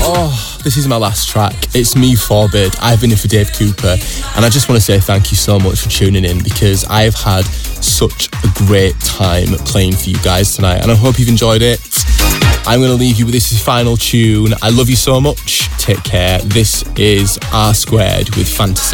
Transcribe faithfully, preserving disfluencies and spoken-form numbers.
Oh, this is my last track. It's me, Forbid. I've been in for Dave Cooper, and I just want to say thank you so much for tuning in, because I've had such a great time playing for you guys tonight, and I hope you've enjoyed it. I'm going to leave you with this final tune. I love you so much. Take care. This is R Squared with Fantasy.